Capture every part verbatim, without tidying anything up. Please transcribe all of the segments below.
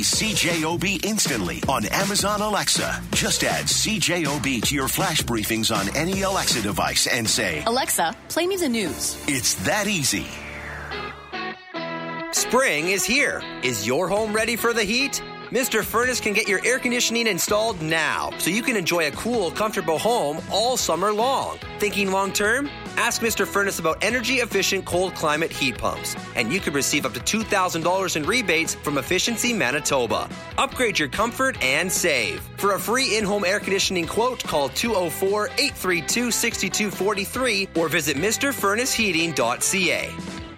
C J O B instantly on Amazon Alexa. Just add C J O B to your flash briefings on any Alexa device and say, Alexa, play me the news. It's that easy. Spring is here. Is your home ready for the heat? Mister Furnace can get your air conditioning installed now so you can enjoy a cool, comfortable home all summer long. Thinking long term? Ask Mister Furnace about energy-efficient cold climate heat pumps, and you could receive up to two thousand dollars in rebates from Efficiency Manitoba. Upgrade your comfort and save. For a free in-home air conditioning quote, call two oh four, eight three two, six two four three or visit Mr Furnace Heating dot c a.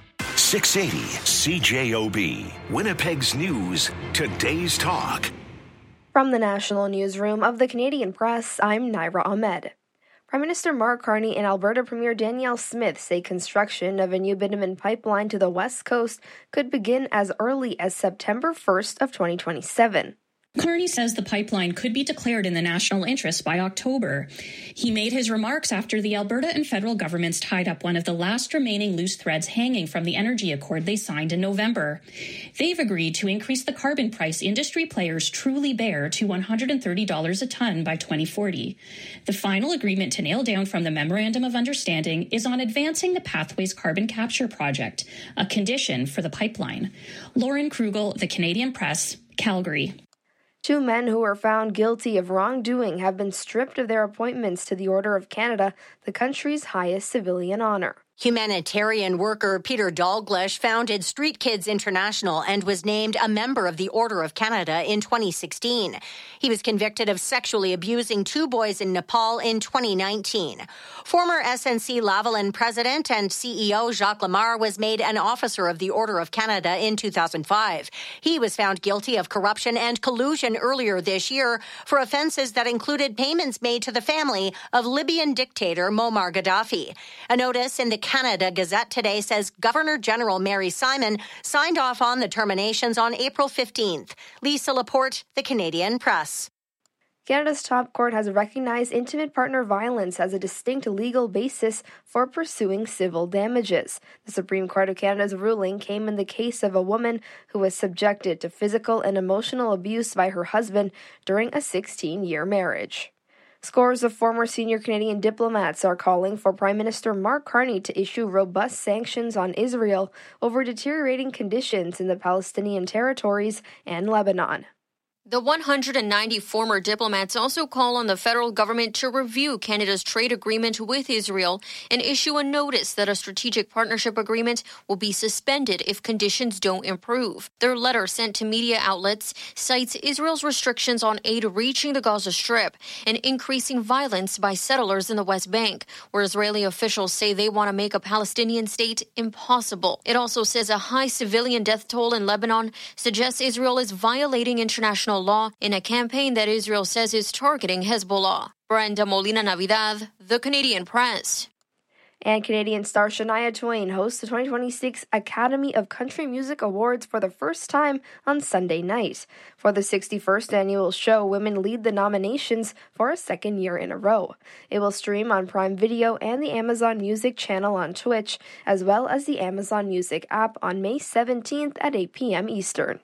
six eighty C J O B, Winnipeg's News, today's talk. From the National Newsroom of the Canadian Press, I'm Naira Ahmed. Prime Minister Mark Carney and Alberta Premier Danielle Smith say construction of a new bitumen pipeline to the west coast could begin as early as September first of twenty twenty-seven. Carney says the pipeline could be declared in the national interest by October. He made his remarks after the Alberta and federal governments tied up one of the last remaining loose threads hanging from the energy accord they signed in November. They've agreed to increase the carbon price industry players truly bear to one hundred thirty dollars a ton by twenty forty. The final agreement to nail down from the Memorandum of Understanding is on advancing the Pathways Carbon Capture Project, a condition for the pipeline. Lauren Krugel, The Canadian Press, Calgary. Two men who were found guilty of wrongdoing have been stripped of their appointments to the Order of Canada, the country's highest civilian honor. Humanitarian worker Peter Dalglish founded Street Kids International and was named a member of the Order of Canada in twenty sixteen. He was convicted of sexually abusing two boys in Nepal in twenty nineteen. Former S N C Lavalin president and C E O Jacques Lamar was made an officer of the Order of Canada in two thousand five. He was found guilty of corruption and collusion earlier this year for offenses that included payments made to the family of Libyan dictator Muammar Gaddafi. A notice in the Canada Gazette today says Governor General Mary Simon signed off on the terminations on April fifteenth. Lisa Laporte, The Canadian Press. Canada's top court has recognized intimate partner violence as a distinct legal basis for pursuing civil damages. The Supreme Court of Canada's ruling came in the case of a woman who was subjected to physical and emotional abuse by her husband during a sixteen-year marriage. Scores of former senior Canadian diplomats are calling for Prime Minister Mark Carney to issue robust sanctions on Israel over deteriorating conditions in the Palestinian territories and Lebanon. The one hundred ninety former diplomats also call on the federal government to review Canada's trade agreement with Israel and issue a notice that a strategic partnership agreement will be suspended if conditions don't improve. Their letter sent to media outlets cites Israel's restrictions on aid reaching the Gaza Strip and increasing violence by settlers in the West Bank, where Israeli officials say they want to make a Palestinian state impossible. It also says a high civilian death toll in Lebanon suggests Israel is violating international law in a campaign that Israel says is targeting Hezbollah. Brenda Molina Navidad, The Canadian Press. And Canadian star Shania Twain hosts the twenty twenty-six Academy of Country Music Awards for the first time on Sunday night. For the sixty-first annual show, women lead the nominations for a second year in a row. It will stream on Prime Video and the Amazon Music channel on Twitch, as well as the Amazon Music app on May seventeenth at eight p.m. Eastern.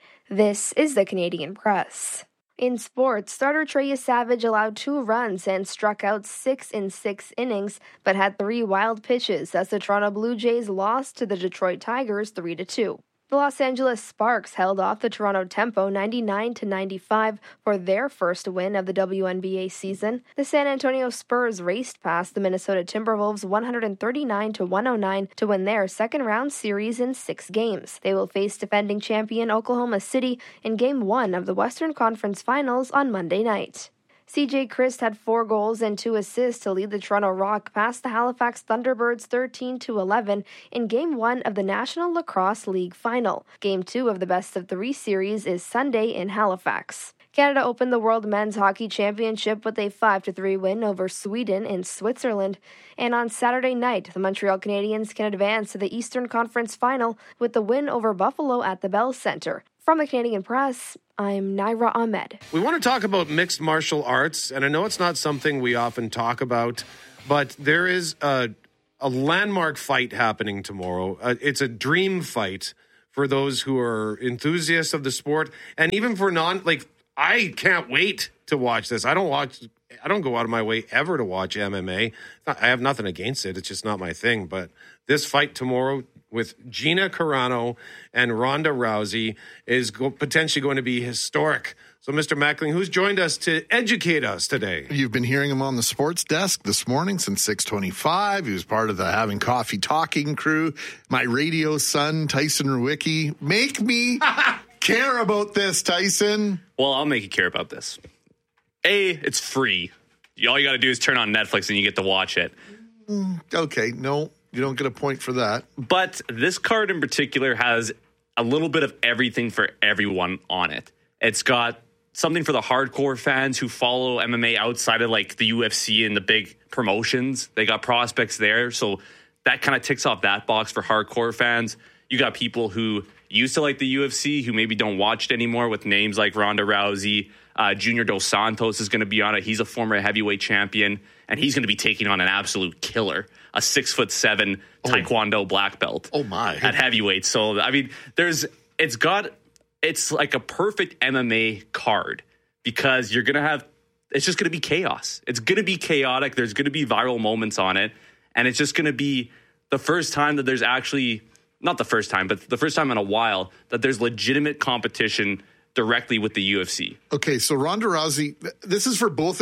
This is the Canadian Press. In sports, starter Trey Savage allowed two runs and struck out six in six innings, but had three wild pitches as the Toronto Blue Jays lost to the Detroit Tigers three to two. The Los Angeles Sparks held off the Toronto Tempo ninety-nine to ninety-five for their first win of the W N B A season. The San Antonio Spurs raced past the Minnesota Timberwolves one thirty-nine to one oh nine to win their second-round series in six games. They will face defending champion Oklahoma City in Game one of the Western Conference Finals on Monday night. C J Christ had four goals and two assists to lead the Toronto Rock past the Halifax Thunderbirds thirteen to eleven in Game one of the National Lacrosse League Final. Game two of the best-of-three series is Sunday in Halifax. Canada opened the World Men's Hockey Championship with a five to three win over Sweden in Switzerland. And on Saturday night, the Montreal Canadiens can advance to the Eastern Conference Final with the win over Buffalo at the Bell Centre. From the Canadian Press, I'm Naira Ahmed. We want to talk about mixed martial arts, and I know it's not something we often talk about, but there is a, a landmark fight happening tomorrow. Uh, it's a dream fight for those who are enthusiasts of the sport, and even for non, like, I can't wait to watch this. I don't watch, I don't go out of my way ever to watch M M A. I have nothing against it. It's just not my thing. But this fight tomorrow with Gina Carano and Ronda Rousey is go- potentially going to be historic. So, Mister Mackling, who's joined us to educate us today? You've been hearing him on the sports desk this morning since six twenty-five. He was part of the Having Coffee Talking crew. My radio son, Tyson Rewicki. Make me care about this, Tyson. Well, I'll make you care about this. A, it's free. All you got to do is turn on Netflix and you get to watch it. Mm, okay, no, you don't get a point for that. But this card in particular has a little bit of everything for everyone on it. It's got something for the hardcore fans who follow M M A outside of like the U F C and the big promotions. They got prospects there. So that kind of ticks off that box for hardcore fans. You got people who used to like the U F C who maybe don't watch it anymore with names like Ronda Rousey. Uh, Junior Dos Santos is going to be on it. He's a former heavyweight champion, and he's going to be taking on an absolute killer, a six foot seven Taekwondo oh. black belt. Oh my! At heavyweight. So I mean, there's it's got it's like a perfect M M A card because you're going to have it's just going to be chaos. It's going to be chaotic. There's going to be viral moments on it, and it's just going to be the first time that there's actually not the first time, but the first time in a while that there's legitimate competition directly with the U F C. Okay, so Ronda Rousey, this is for both.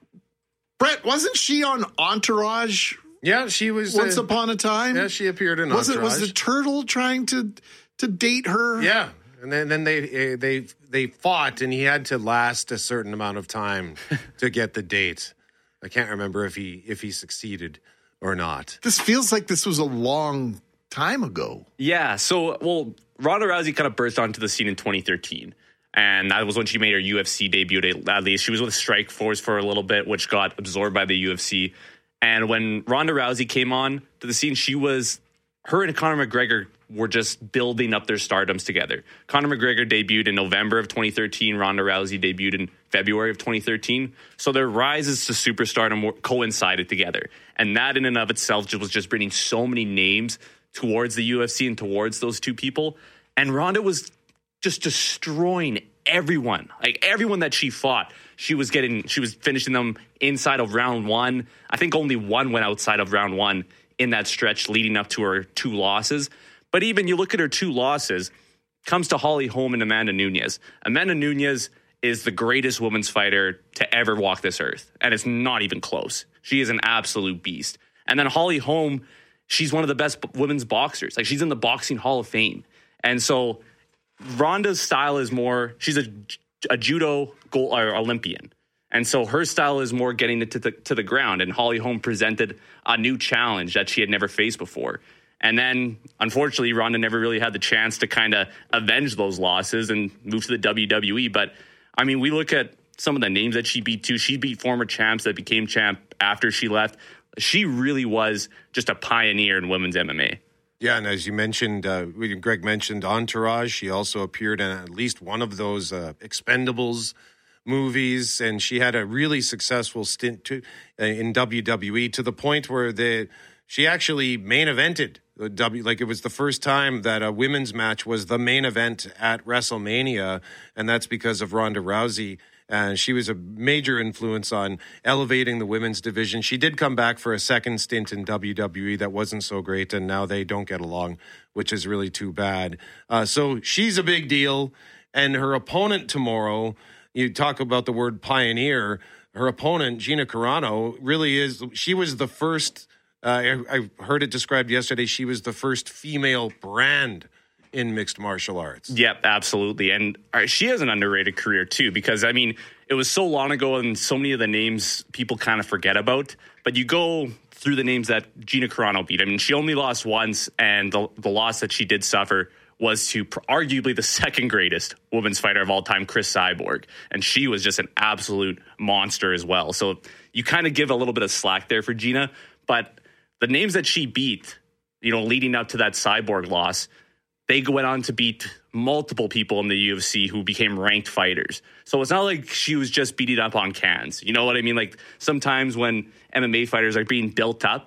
Brett, wasn't she on Entourage? Yeah, she was. Once uh, upon a time? Yeah, she appeared in was Entourage. Was it, was the turtle trying to to date her? Yeah, and then, then they uh, they they fought, and he had to last a certain amount of time to get the date. I can't remember if he if he succeeded or not. This feels like this was a long time ago. Yeah, so, well, Ronda Rousey kind of burst onto the scene in twenty thirteen. And that was when she made her U F C debut, at least. She was with Strikeforce for a little bit, which got absorbed by the U F C. And when Ronda Rousey came on to the scene, she was, her and Conor McGregor were just building up their stardoms together. Conor McGregor debuted in November of twenty thirteen. Ronda Rousey debuted in February of twenty thirteen. So their rises to superstardom coincided together. And that in and of itself just was just bringing so many names towards the U F C and towards those two people. And Ronda was just destroying everyone, like everyone that she fought. She was getting, she was finishing them inside of round one. I think only one went outside of round one in that stretch leading up to her two losses. But even you look at her two losses, comes to Holly Holm and Amanda Nunes. Amanda Nunes is the greatest women's fighter to ever walk this earth. And it's not even close. She is an absolute beast. And then Holly Holm, she's one of the best women's boxers. Like she's in the Boxing Hall of Fame. And so Ronda's style is more, she's a, a judo gold, or Olympian. And so her style is more getting it to the, to the ground. And Holly Holm presented a new challenge that she had never faced before. And then, unfortunately, Ronda never really had the chance to kind of avenge those losses and move to the W W E. But, I mean, we look at some of the names that she beat, too. She beat former champs that became champ after she left. She really was just a pioneer in women's M M A. Yeah, and as you mentioned, uh, Greg mentioned Entourage. She also appeared in at least one of those uh, Expendables movies, and she had a really successful stint to, uh, in W W E to the point where the she actually main evented the W. Like it was the first time that a women's match was the main event at WrestleMania, and that's because of Ronda Rousey. And she was a major influence on elevating the women's division. She did come back for a second stint in W W E that wasn't so great, and now they don't get along, which is really too bad. Uh, so she's a big deal, and her opponent tomorrow, you talk about the word pioneer, her opponent, Gina Carano, really is, she was the first, uh, I, I heard it described yesterday, she was the first female brand in mixed martial arts. Yep, absolutely. And uh, she has an underrated career too, because I mean, it was so long ago and so many of the names people kind of forget about, but you go through the names that Gina Carano beat. I mean, she only lost once, and the, the loss that she did suffer was to pr- arguably the second greatest women's fighter of all time, Chris Cyborg. And she was just an absolute monster as well. So you kind of give a little bit of slack there for Gina, but the names that she beat, you know, leading up to that Cyborg loss, they went on to beat multiple people in the U F C who became ranked fighters. So it's not like she was just beating up on cans. You know what I mean? Like sometimes when M M A fighters are being built up,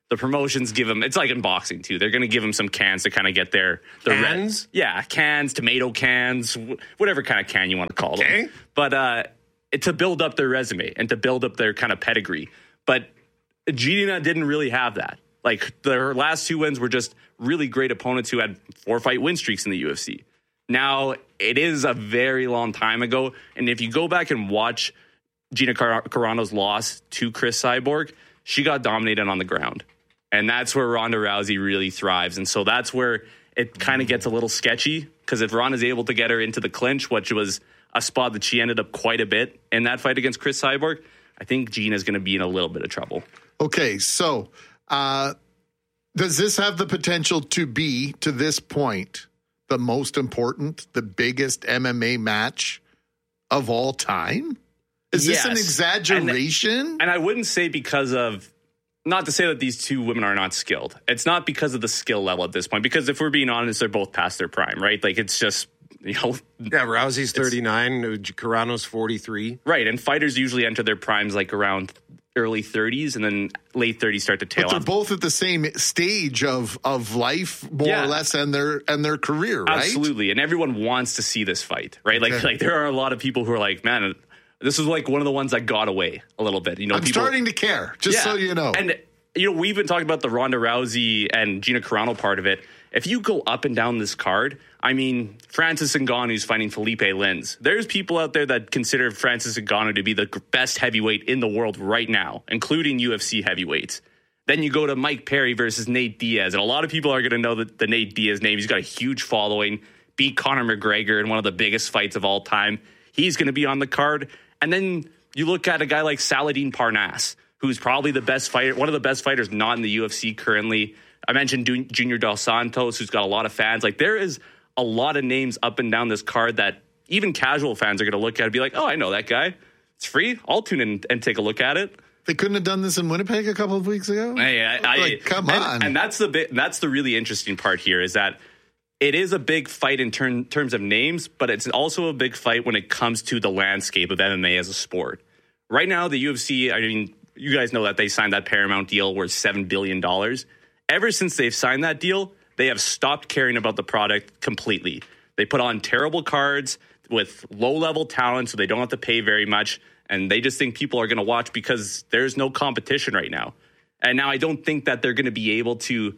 the promotions give them, it's like in boxing too. They're going to give them some cans to kind of get their, the Cans? Red, yeah, cans, tomato cans, wh- whatever kind of can you want to call Okay. them. But uh, it, to build up their resume and to build up their kind of pedigree. But Gina didn't really have that. Like, her last two wins were just really great opponents who had four fight win streaks in the U F C. Now, it is a very long time ago. And if you go back and watch Gina Car- Carano's loss to Chris Cyborg, she got dominated on the ground. And that's where Ronda Rousey really thrives. And so that's where it kind of gets a little sketchy, because if Ronda's able to get her into the clinch, which was a spot that she ended up quite a bit in that fight against Chris Cyborg, I think Gina's going to be in a little bit of trouble. Okay, so uh, does this have the potential to be, to this point, the most important, the biggest M M A match of all time? Is Yes. this an exaggeration? And, and I wouldn't say because of, not to say that these two women are not skilled. It's not because of the skill level at this point, because if we're being honest, they're both past their prime, right? Like, it's just, you know. Yeah, Rousey's thirty-nine, Carano's forty-three. Right, and fighters usually enter their primes like around early thirties, and then late thirties start to tail But they're off. both at the same stage of of life, more Yeah. or less, and their and their career, right? Absolutely, and everyone wants to see this fight, right? Like, Okay. like there are a lot of people who are like, man, this is like one of the ones that got away a little bit. You know, I'm people, starting to care, just Yeah. so you know. And, you know, we've been talking about the Ronda Rousey and Gina Carano part of it. If you go up and down this card, I mean, Francis Ngannou's fighting Felipe Lins. There's people out there that consider Francis Ngannou to be the best heavyweight in the world right now, including U F C heavyweights. Then you go to Mike Perry versus Nate Diaz. And a lot of people are going to know the, the Nate Diaz name. He's got a huge following, beat Conor McGregor in one of the biggest fights of all time. He's going to be on the card. And then you look at a guy like Saladin Parnasse, who's probably the best fighter, one of the best fighters not in the U F C currently. I mentioned Du- Junior Dos Santos, who's got a lot of fans. Like, there is a lot of names up and down this card that even casual fans are going to look at and be like, oh, I know that guy. It's free. I'll tune in and take a look at it. They couldn't have done this in Winnipeg a couple of weeks ago? Hey, I, I, Like, come and, on. And that's the bit. That's the really interesting part here, is that it is a big fight in turn, terms of names, but it's also a big fight when it comes to the landscape of M M A as a sport. Right now, the U F C, I mean, you guys know that they signed that Paramount deal worth seven billion dollars. Ever since they've signed that deal, they have stopped caring about the product completely. They put on terrible cards with low-level talent, so they don't have to pay very much, and they just think people are going to watch because there's no competition right now. And now I don't think that they're going to be able to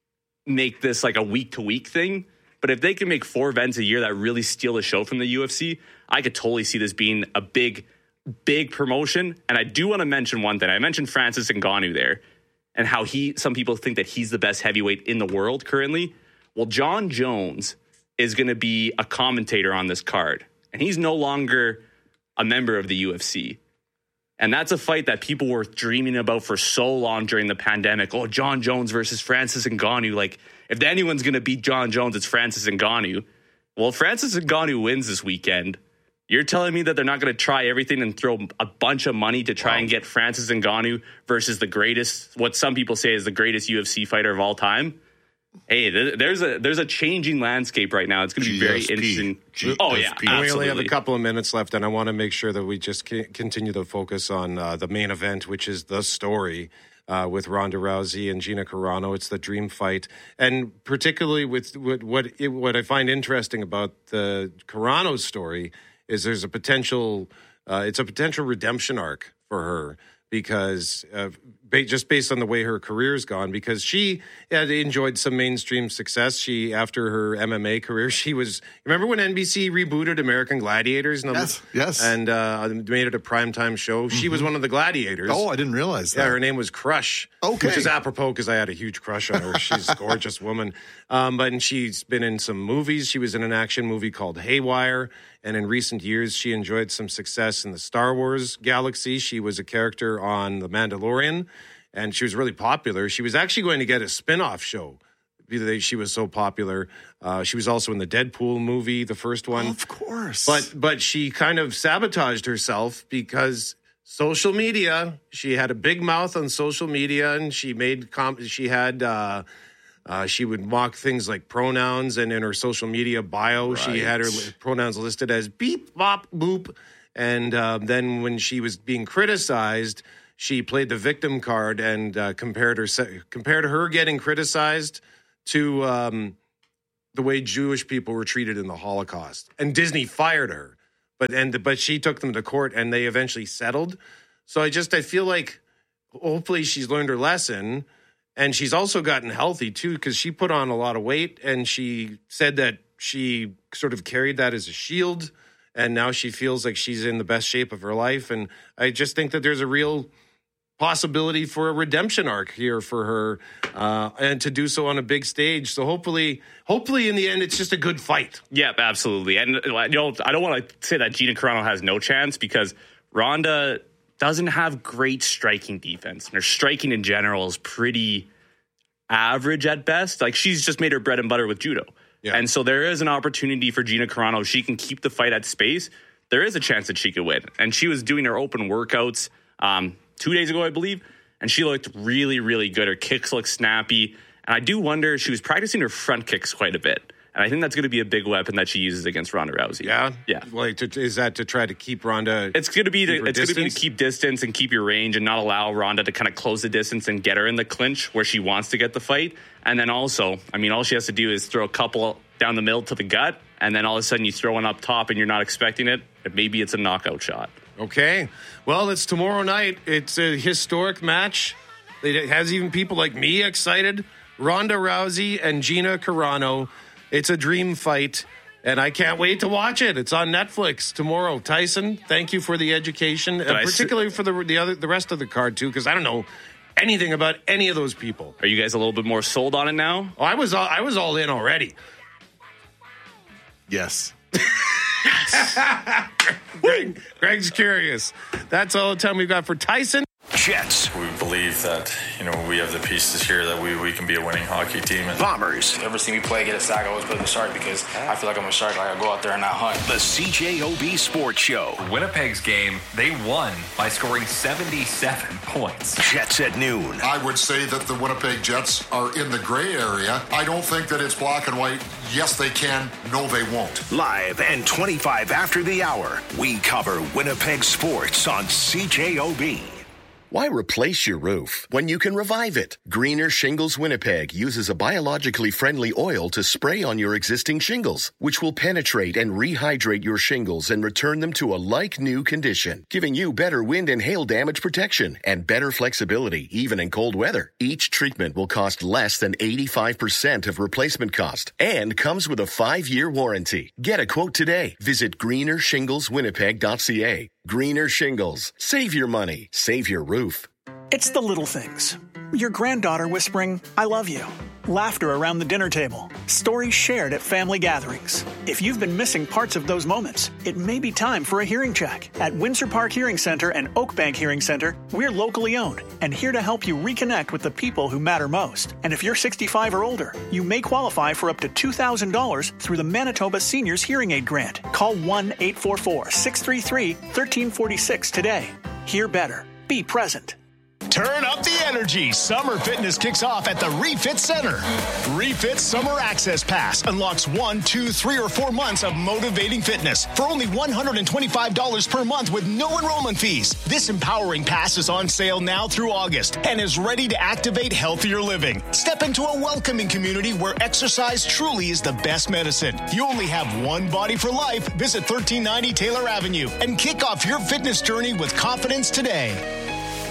make this like a week-to-week thing, but if they can make four events a year that really steal the show from the U F C, I could totally see this being a big, big promotion. And I do want to mention one thing. I mentioned Francis Ngannou there, and how he, some people think that he's the best heavyweight in the world currently. Well, John Jones is going to be a commentator on this card, and he's no longer a member of the U F C. And that's a fight that people were dreaming about for so long during the pandemic. Oh, John Jones versus Francis Ngannou. Like, if anyone's going to beat John Jones, it's Francis Ngannou. Well, if Francis Ngannou wins this weekend, you're telling me that they're not going to try everything and throw a bunch of money to try wow. and get Francis Ngannou versus the greatest, what some people say is the greatest U F C fighter of all time? Hey, there's a there's a changing landscape right now. It's going to be very interesting. G S P. Oh, yeah, absolutely. We only have a couple of minutes left, and I want to make sure that we just continue to focus on uh, the main event, which is the story uh, with Ronda Rousey and Gina Carano. It's the dream fight. And particularly with, with what it, what I find interesting about the Carano story is there's a potential, uh, it's a potential redemption arc for her, because uh, ba- just based on the way her career's gone, because she had enjoyed some mainstream success. She, after her M M A career, she was, remember when N B C rebooted American Gladiators? And yes, yes. And uh, made it a primetime show. Mm-hmm. She was one of the gladiators. Oh, I didn't realize that. Yeah, her name was Crush. Okay. Which is apropos because I had a huge crush on her. She's a gorgeous woman. Um, but and she's been in some movies. She was in an action movie called Haywire. And in recent years, she enjoyed some success in the Star Wars galaxy. She was a character on The Mandalorian, and she was really popular. She was actually going to get a spin-off show. She was so popular. Uh, she was also in the Deadpool movie, the first one. Oh, of course. But but she kind of sabotaged herself because social media, she had a big mouth on social media, and she made comp- she had... Uh, Uh, she would mock things like pronouns, and in her social media bio, right. she had her li- pronouns listed as beep, bop, boop. And uh, then when she was being criticized, she played the victim card and uh, compared her compared her getting criticized to um, the way Jewish people were treated in the Holocaust. And Disney fired her, but and but she took them to court and they eventually settled. So I just I feel like hopefully she's learned her lesson, and she's also gotten healthy too, because she put on a lot of weight, and she said that she sort of carried that as a shield, and now she feels like she's in the best shape of her life. And I just think that there's a real possibility for a redemption arc here for her, uh, and to do so on a big stage. So hopefully, hopefully in the end, it's just a good fight. Yep, absolutely. And you know, I don't want to say that Gina Carano has no chance, because Ronda doesn't have great striking defense, and her striking in general is pretty average at best. Like, she's just made her bread and butter with judo. Yeah. And so there is an opportunity for Gina Carano. If she can keep the fight at space, there is a chance that she could win. And she was doing her open workouts um, two days ago, I believe, and she looked really, really good. Her kicks look snappy. And I do wonder, she was practicing her front kicks quite a bit. And I think that's going to be a big weapon that she uses against Ronda Rousey. Yeah? Yeah. Like, to, is that to try to keep Ronda? It's going to be to, it's going to be to keep distance and keep your range and not allow Ronda to kind of close the distance and get her in the clinch where she wants to get the fight. And then also, I mean, all she has to do is throw a couple down the middle to the gut, and then all of a sudden you throw one up top and you're not expecting it. Maybe it's a knockout shot. Okay. Well, it's tomorrow night. It's a historic match. It has even people like me excited. Ronda Rousey and Gina Carano. It's a dream fight, and I can't wait to watch it. It's on Netflix tomorrow. Tyson, thank you for the education, and particularly for the the other the rest of the card too, because I don't know anything about any of those people. Are you guys a little bit more sold on it now? Oh, I was all, I was all in already. Yes. Greg, Greg's curious. That's all the time we've got for Tyson. Jets. We believe that, you know, we have the pieces here that we, we can be a winning hockey team. And Bombers. Every time we play, get a sack, I always play the shark because I feel like I'm a shark. Like I go out there and I hunt. The C J O B Sports Show. Winnipeg's game, they won by scoring seventy-seven points. Jets at noon. I would say that the Winnipeg Jets are in the gray area. I don't think that it's black and white. Yes, they can. No, they won't. Live and twenty-five after the hour, we cover Winnipeg sports on C J O B. Why replace your roof when you can revive it? Greener Shingles Winnipeg uses a biologically friendly oil to spray on your existing shingles, which will penetrate and rehydrate your shingles and return them to a like-new condition, giving you better wind and hail damage protection and better flexibility even in cold weather. Each treatment will cost less than eighty-five percent of replacement cost and comes with a five-year warranty. Get a quote today. Visit greener shingles winnipeg dot c a. Greener Shingles. Save your money. Save your roof. It's the little things. Your granddaughter whispering, I love you. Laughter around the dinner table. Stories shared at family gatherings. If you've been missing parts of those moments, it may be time for a hearing check. At Windsor Park Hearing Center and Oakbank Hearing Center, we're locally owned and here to help you reconnect with the people who matter most. And if you're sixty-five or older, you may qualify for up to two thousand dollars through the Manitoba Seniors Hearing Aid Grant. Call one eight four four, six three three, one three four six today. Hear better. Be present. Turn up the energy. Summer fitness kicks off at the Refit Center. Refit Summer Access Pass unlocks one, two, three, or four months of motivating fitness for only one hundred twenty-five dollars per month with no enrollment fees. This empowering pass is on sale now through August and is ready to activate healthier living. Step into a welcoming community where exercise truly is the best medicine. You only have one body for life. Visit thirteen ninety Taylor Avenue and kick off your fitness journey with confidence today.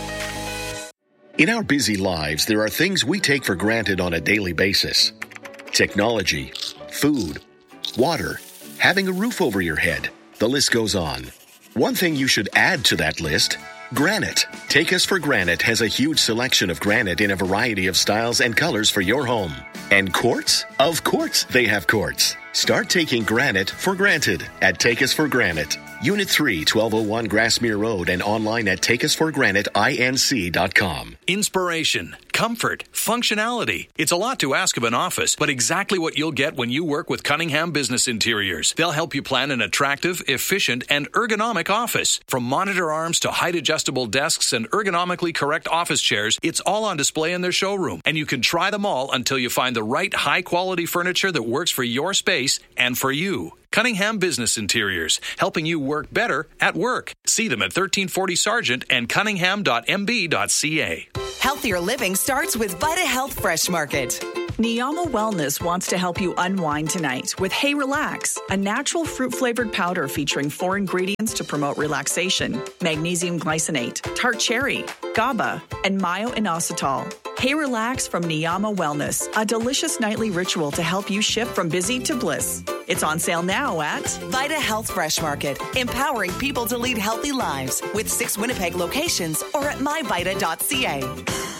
In our busy lives, there are things we take for granted on a daily basis. Technology, food, water, having a roof over your head. The list goes on. One thing you should add to that list, granite. Take Us for Granite has a huge selection of granite in a variety of styles and colors for your home. And quartz? Of course they have quartz. Start taking granite for granted at Take Us for Granite. Unit three, twelve oh one Grassmere Road, and online at take us for granite inc dot com. Inspiration, comfort, functionality. It's a lot to ask of an office, but exactly what you'll get when you work with Cunningham Business Interiors. They'll help you plan an attractive, efficient, and ergonomic office. From monitor arms to height-adjustable desks and ergonomically correct office chairs, it's all on display in their showroom, and you can try them all until you find the right high-quality furniture that works for your space and for you. Cunningham Business Interiors, helping you work better at work. See them at thirteen forty Sargent and cunningham dot m b dot c a. Healthier living starts with Vita Health Fresh Market. Niyama Wellness wants to help you unwind tonight with Hey Relax, a natural fruit-flavored powder featuring four ingredients to promote relaxation: magnesium glycinate, tart cherry, GABA, and myo-inositol. Hey Relax from Niyama Wellness, a delicious nightly ritual to help you shift from busy to bliss. It's on sale now at Vita Health Fresh Market, empowering people to lead healthy lives with six Winnipeg locations or at my vita dot c a.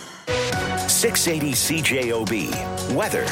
six eighty C J O B. Weather.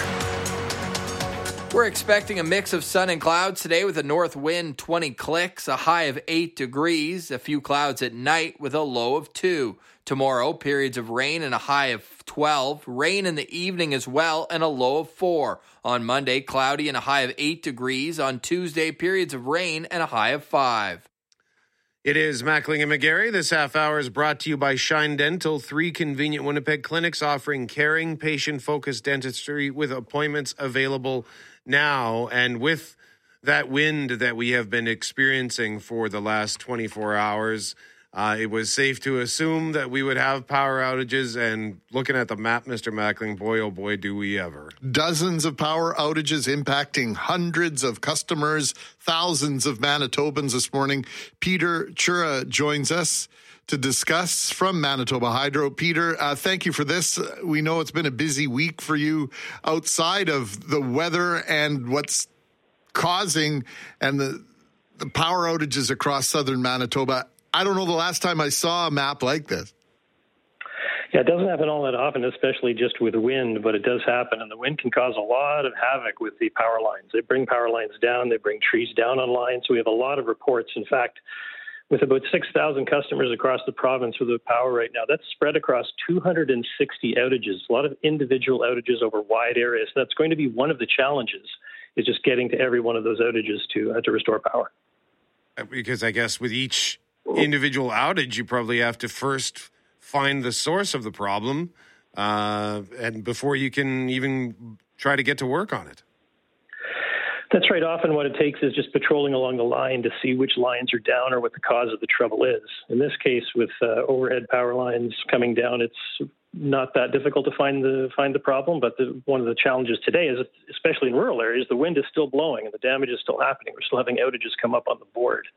We're expecting a mix of sun and clouds today with a north wind twenty clicks, a high of eight degrees, a few clouds at night with a low of two. Tomorrow, periods of rain and a high of twelve, rain in the evening as well and a low of four. On Monday, cloudy and a high of eight degrees. On Tuesday, periods of rain and a high of five. It is Mackling and McGarry. This half hour is brought to you by Shine Dental, three convenient Winnipeg clinics offering caring, patient-focused dentistry with appointments available now. And with that wind that we have been experiencing for the last twenty-four hours, uh, it was safe to assume that we would have power outages. And looking at the map, Mister Mackling, boy, oh boy, do we ever. Dozens of power outages impacting hundreds of customers, thousands of Manitobans this morning. Peter Chura joins us to discuss from Manitoba Hydro. Peter, uh, thank you for this. We know it's been a busy week for you outside of the weather and what's causing and the, the power outages across southern Manitoba. I don't know the last time I saw a map like this. Yeah, it doesn't happen all that often, especially just with wind, but it does happen. And the wind can cause a lot of havoc with the power lines. They bring power lines down. They bring trees down on lines. So we have a lot of reports. In fact, with about six thousand customers across the province with the power right now, that's spread across two hundred sixty outages, a lot of individual outages over wide areas. That's going to be one of the challenges, is just getting to every one of those outages to uh, to restore power. Because I guess with each individual outage, you probably have to first find the source of the problem, uh, and before you can even try to get to work on it. That's right. Often what it takes is just patrolling along the line to see which lines are down or what the cause of the trouble is. In this case, with uh, overhead power lines coming down, it's not that difficult to find the find the problem. But the, one of the challenges today is, especially in rural areas, the wind is still blowing and the damage is still happening. We're still having outages come up on the board.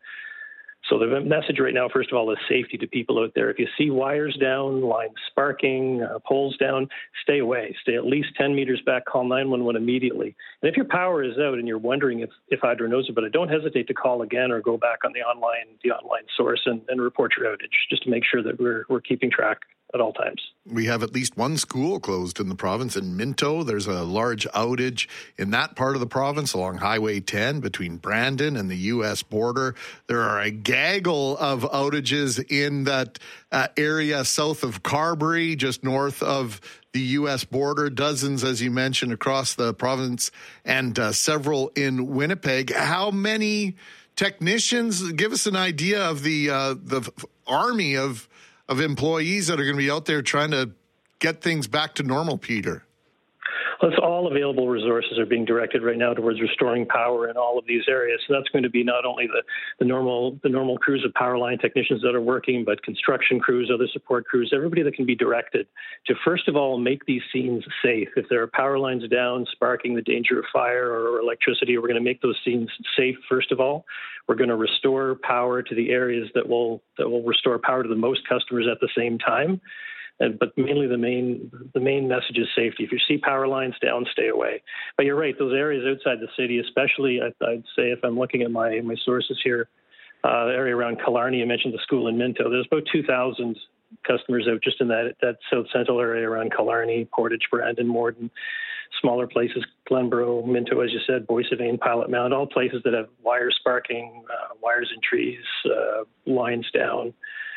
So the message right now, first of all, is safety to people out there. If you see wires down, lines sparking, uh, poles down, stay away. Stay at least ten meters back. Call nine one one immediately. And if your power is out and you're wondering if, if Hydro knows about it, don't hesitate to call again or go back on the online the online source and, and report your outage, just to make sure that we're we're keeping track at all times. We have at least one school closed in the province. In Minto, there's a large outage in that part of the province along Highway ten between Brandon and the U S border. There are a gaggle of outages in that uh, area south of Carberry, just north of the U S border. Dozens, as you mentioned, across the province, and uh, several in Winnipeg. How many technicians? Give us an idea of the uh, the army of of employees that are going to be out there trying to get things back to normal, Peter? Well, it's all available resources are being directed right now towards restoring power in all of these areas. So that's going to be not only the, the normal the normal crews of power line technicians that are working, but construction crews, other support crews, everybody that can be directed to, first of all, make these scenes safe. If there are power lines down, sparking the danger of fire or electricity, we're going to make those scenes safe, first of all. We're going to restore power to the areas that will that will restore power to the most customers at the same time. And, but mainly the main the main message is safety. If you see power lines down, stay away. But you're right, those areas outside the city, especially, I, I'd say if I'm looking at my, my sources here, uh, the area around Killarney, you mentioned the school in Minto, there's about two thousand customers out just in that, that south central area around Killarney, Portage, Brandon, Morden, smaller places, Glenborough, Minto, as you said, Boissevain, Pilot Mound, all places that have wires sparking, uh, wires in trees, uh, lines down.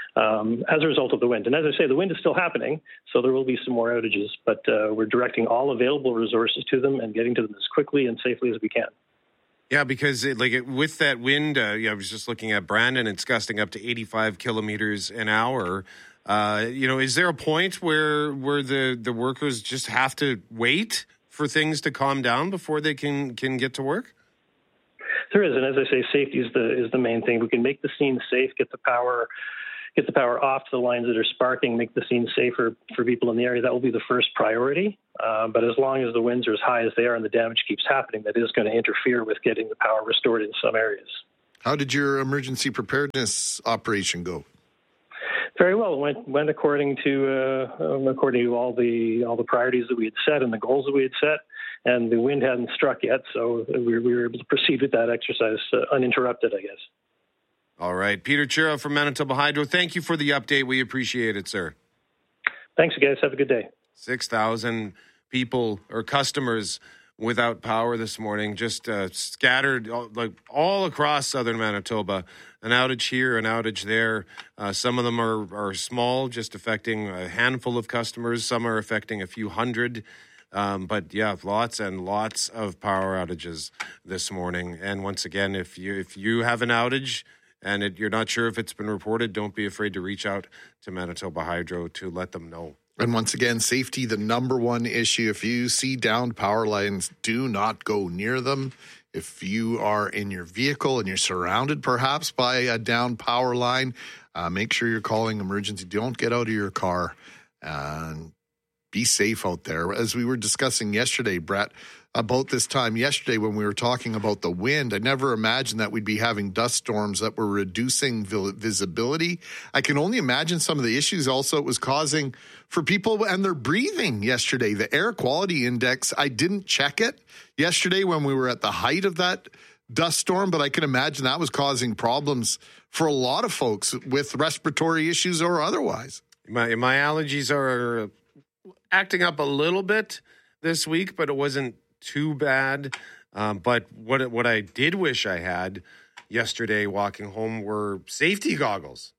Um, as a result of the wind. And as I say, the wind is still happening, so there will be some more outages, but uh, we're directing all available resources to them and getting to them as quickly and safely as we can. Yeah, because it, like it, with that wind, uh, yeah, I was just looking at Brandon, it's gusting up to eighty-five kilometers an hour. Uh, you know, is there a point where where the, the workers just have to wait for things to calm down before they can, can get to work? There is, and as I say, safety is the is the main thing. We can make the scene safe, get the power, get the power off to the lines that are sparking, make the scene safer for people in the area. That will be the first priority. Uh, but as long as the winds are as high as they are and the damage keeps happening, that is going to interfere with getting the power restored in some areas. How did your emergency preparedness operation go? Very well. It went went according to uh, um, according to all the all the priorities that we had set and the goals that we had set. And the wind hadn't struck yet, so we were, we were able to proceed with that exercise uh, uninterrupted, I guess. All right. Peter Chura from Manitoba Hydro, thank you for the update. We appreciate it, sir. Thanks, guys. Have a good day. six thousand people or customers without power this morning, just uh, scattered all, like all across southern Manitoba. An outage here, an outage there. Uh, some of them are, are small, just affecting a handful of customers. Some are affecting a few hundred. Um, but yeah, lots and lots of power outages this morning. And once again, if you if you have an outage and it, you're not sure if it's been reported, don't be afraid to reach out to Manitoba Hydro to let them know. And once again, safety, the number one issue. If you see downed power lines, do not go near them. If you are in your vehicle and you're surrounded perhaps by a downed power line, uh, make sure you're calling emergency. Don't get out of your car and be safe out there. As we were discussing yesterday, Brett, about this time yesterday when we were talking about the wind, I never imagined that we'd be having dust storms that were reducing visibility. I can only imagine some of the issues also it was causing for people and their breathing yesterday. The air quality index, I didn't check it yesterday when we were at the height of that dust storm, but I can imagine that was causing problems for a lot of folks with respiratory issues or otherwise. My, my allergies are acting up a little bit this week, but it wasn't too bad. Um, but what what I did wish I had yesterday walking home were safety goggles,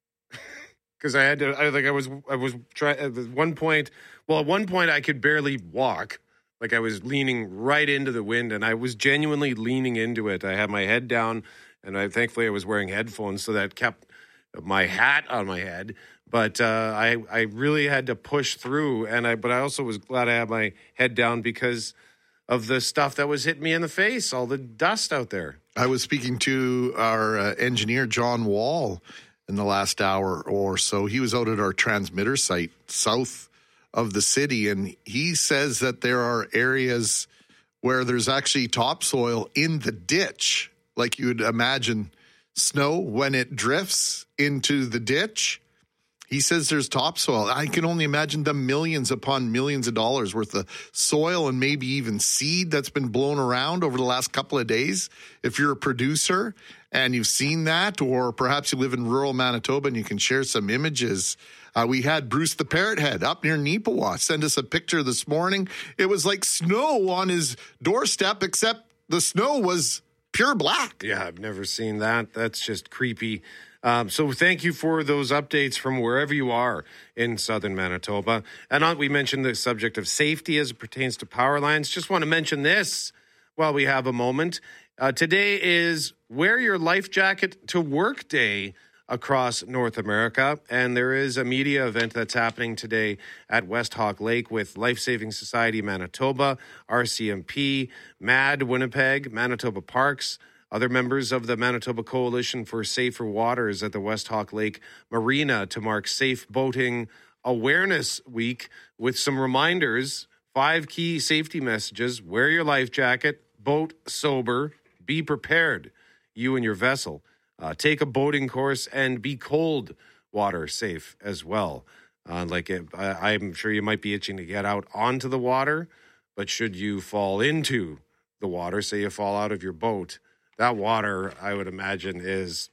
because I had to. I like I was I was trying at one point. Well, at one point I could barely walk. Like I was leaning right into the wind, and I was genuinely leaning into it. I had my head down, and I thankfully I was wearing headphones, so that kept my hat on my head. But uh, I I really had to push through, and I but I also was glad I had my head down because of the stuff that was hitting me in the face, all the dust out there. I was speaking to our uh, engineer, John Wall, in the last hour or so. He was out at our transmitter site south of the city, and he says that there are areas where there's actually topsoil in the ditch, like you would imagine snow when it drifts into the ditch. He says there's topsoil. I can only imagine the millions upon millions of dollars worth of soil and maybe even seed that's been blown around over the last couple of days. If you're a producer and you've seen that, or perhaps you live in rural Manitoba and you can share some images. Uh, we had Bruce the Parrot Head up near Neepawa send us a picture this morning. It was like snow on his doorstep, except the snow was pure black. Yeah, I've never seen that. That's just creepy. Um, so thank you for those updates from wherever you are in southern Manitoba. And on, we mentioned the subject of safety as it pertains to power lines. Just want to mention this while we have a moment. Uh, today is Wear Your Life Jacket to Work Day across North America. And there is a media event that's happening today at West Hawk Lake with Life Saving Society Manitoba, R C M P, MAD Winnipeg, Manitoba Parks, other members of the Manitoba Coalition for Safer Waters at the West Hawk Lake Marina to mark Safe Boating Awareness Week with some reminders, five key safety messages: wear your life jacket, boat sober, be prepared, you and your vessel, uh, take a boating course, and be cold water safe as well. Uh, like it, I, I'm sure you might be itching to get out onto the water, but should you fall into the water, say you fall out of your boat, that water, I would imagine, is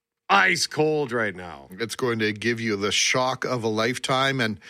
ice cold right now. It's going to give you the shock of a lifetime. And,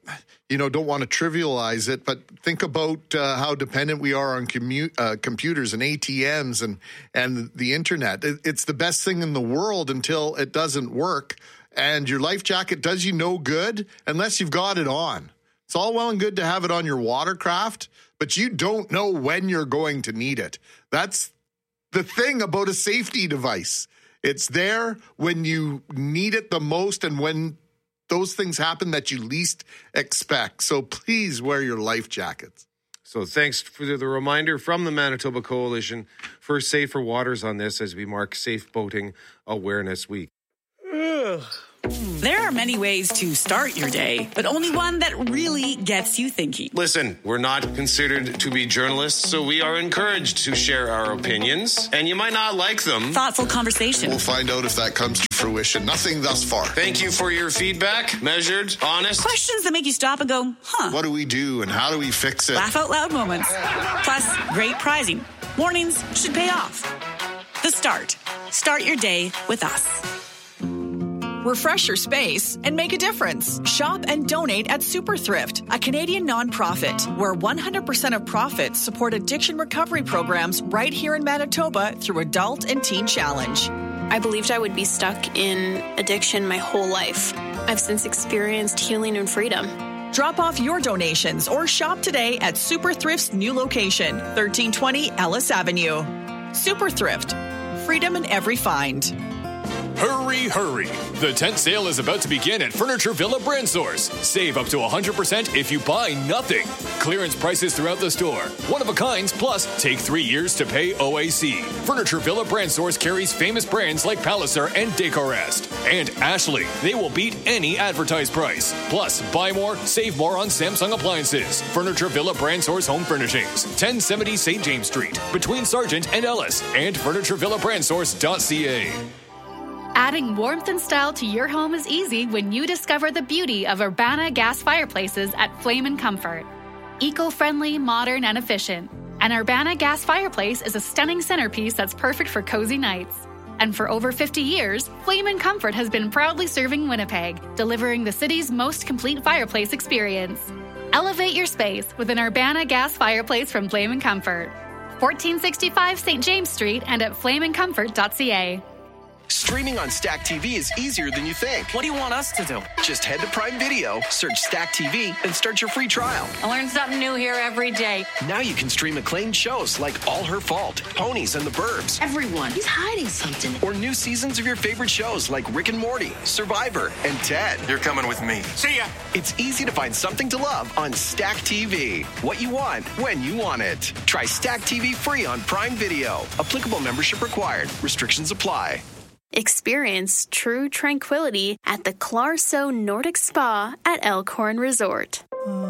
you know, don't want to trivialize it, but think about uh, how dependent we are on commu- uh, computers and A T Ms and, and the internet. It, it's the best thing in the world until it doesn't work. And your life jacket does you no good unless you've got it on. It's all well and good to have it on your watercraft, but you don't know when you're going to need it. That's the thing about a safety device. It's there when you need it the most and when those things happen that you least expect. So please wear your life jackets. So thanks for the reminder from the Manitoba Coalition for safer waters on this as we mark Safe Boating Awareness Week. Ugh. There are many ways to start your day, but only one that really gets you thinking. Listen, we're not considered to be journalists, so we are encouraged to share our opinions, and you might not like them. Thoughtful conversation. We'll find out if that comes to fruition. Nothing thus far. Thank you for your feedback. Measured, honest. Questions that make you stop and go, huh. What do we do and how do we fix it? Laugh out loud moments. Plus, great prizing. Mornings should pay off. The Start. Start your day with us. Refresh your space and make a difference. Shop and donate at Super Thrift, a Canadian nonprofit where one hundred percent of profits support addiction recovery programs right here in Manitoba through Adult and Teen Challenge. I believed I would be stuck in addiction my whole life. I've since experienced healing and freedom. Drop off your donations or shop today at Super Thrift's new location, thirteen twenty Ellis Avenue. Super Thrift, freedom in every find. Hurry, hurry. The tent sale is about to begin at Furniture Villa Brand Source. Save up to one hundred percent if you buy nothing. Clearance prices throughout the store. One of a kinds, plus take three years to pay O A C. Furniture Villa Brand Source carries famous brands like Palliser and Decorest. And Ashley. They will beat any advertised price. Plus, buy more, save more on Samsung appliances. Furniture Villa Brand Source Home Furnishings. ten seventy Saint James Street. Between Sargent and Ellis. And furniture villa brand source dot c a. Adding warmth and style to your home is easy when you discover the beauty of Urbana gas fireplaces at Flame and Comfort. Eco-friendly, modern, and efficient. An Urbana gas fireplace is a stunning centerpiece that's perfect for cozy nights. And for over fifty years, Flame and Comfort has been proudly serving Winnipeg, delivering the city's most complete fireplace experience. Elevate your space with an Urbana gas fireplace from Flame and Comfort. fourteen sixty-five Saint James Street and at flame and comfort dot c a. Streaming on Stack T V is easier than you think. What do you want us to do? Just head to Prime Video, search Stack T V, and start your free trial. I learn something new here every day. Now you can stream acclaimed shows like All Her Fault, Ponies and the Burbs. Everyone, he's hiding something. Or new seasons of your favorite shows like Rick and Morty, Survivor, and Ted. You're coming with me. See ya! It's easy to find something to love on Stack T V. What you want, when you want it. Try Stack T V free on Prime Video. Applicable membership required. Restrictions apply. Experience true tranquility at the Clarso Nordic Spa at Elkhorn Resort.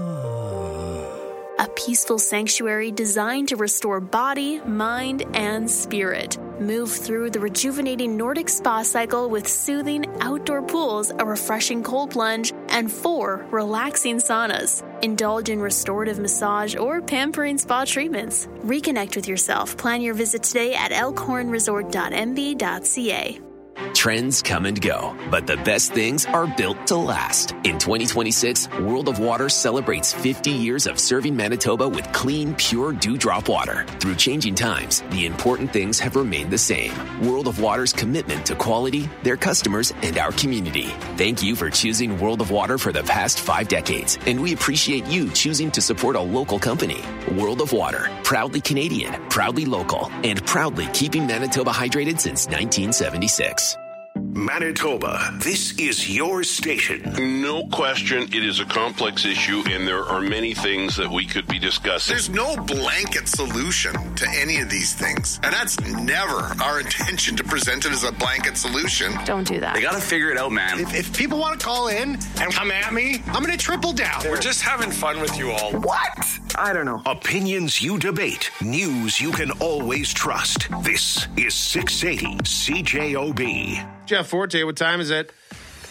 A peaceful sanctuary designed to restore body, mind, and spirit. Move through the rejuvenating Nordic spa cycle with soothing outdoor pools, a refreshing cold plunge, and four relaxing saunas. Indulge in restorative massage or pampering spa treatments. Reconnect with yourself. Plan your visit today at elkhorn resort dot m b dot c a. Trends come and go, but the best things are built to last. In twenty twenty-six, World of Water celebrates fifty years of serving Manitoba with clean, pure dewdrop water. Through changing times, the important things have remained the same. World of Water's commitment to quality, their customers, and our community. Thank you for choosing World of Water for the past five decades, and we appreciate you choosing to support a local company. World of Water, proudly Canadian, proudly local, and proudly keeping Manitoba hydrated since nineteen seventy-six. Manitoba, this is your station. No question, it is a complex issue, and there are many things that we could be discussing. There's no blanket solution to any of these things, and that's never our intention to present it as a blanket solution. Don't do that. They got to figure it out, man. If, if people want to call in and come at me, I'm going to triple down. We're just having fun with you all. What? I don't know. Opinions you debate, news you can always trust. This is six eighty C J O B. Jeff Forte, what time is it?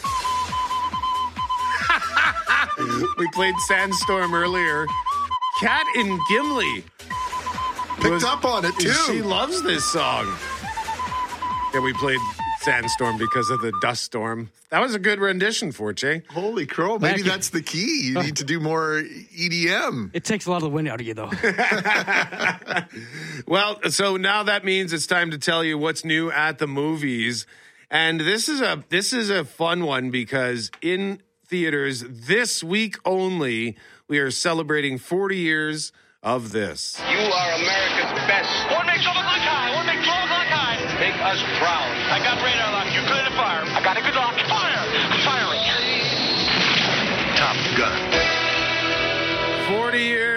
We played Sandstorm earlier. Kat in Gimli picked was, up on it too. She loves this song. Yeah, we played Sandstorm because of the dust storm. That was a good rendition, Forte. Holy crow! Maybe that's the key. You need to do more E D M. It takes a lot of the wind out of you, though. Well, so now that means it's time to tell you what's new at the movies. And this is a this is a fun one because in theaters this week only, we are celebrating forty years of this. You are America's best. One make twelve o'clock high. One make twelve o'clock high. Make us proud. I got radar lock. You're clear to fire. I got a good lock. Fire. I'm firing. Top Gun. forty years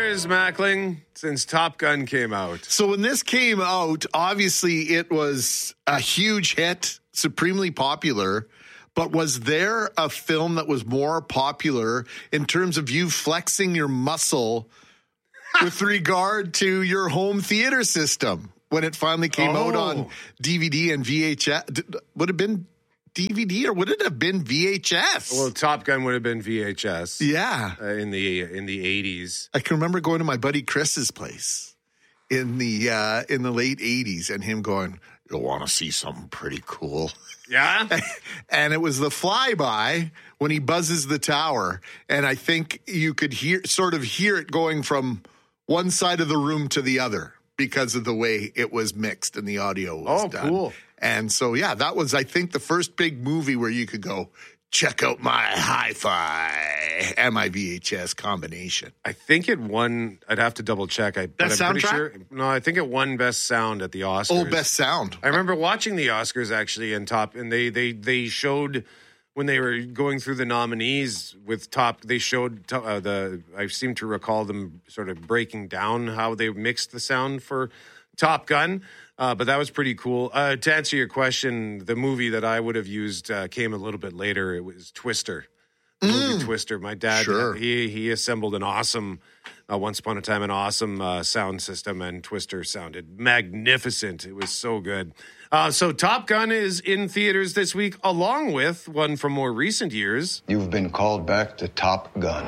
years, Mackling, since Top Gun came out. So when this came out, obviously it was a huge hit, supremely popular. But was there a film that was more popular in terms of you flexing your muscle with regard to your home theater system when it finally came oh. out on D V D and V H S? Would it have been D V D or would it have been V H S? Well, Top Gun would have been V H S. Yeah, uh, in the in the eighties. I can remember going to my buddy Chris's place in the uh, in the late eighties, and him going, "You'll want to see something pretty cool." Yeah, and it was the flyby when he buzzes the tower, and I think you could hear sort of hear it going from one side of the room to the other because of the way it was mixed and the audio was oh, done. Cool. And so, yeah, that was, I think, the first big movie where you could go, check out my hi-fi and my V H S combination. I think it won, I'd have to double check. I, best but I'm soundtrack? Pretty sure, no, I think it won Best Sound at the Oscars. Oh, Best Sound. I remember watching the Oscars, actually, in Top, and they, they, they showed, when they were going through the nominees with Top, they showed uh, the, I seem to recall them sort of breaking down how they mixed the sound for Top Gun. Uh, but that was pretty cool. Uh, to answer your question, the movie that I would have used uh, came a little bit later. It was Twister. The mm. movie Twister. My dad, sure. uh, he he assembled an awesome, uh, once upon a time, an awesome uh, sound system, and Twister sounded magnificent. It was so good. Uh, so Top Gun is in theaters this week, along with one from more recent years. You've been called back to Top Gun.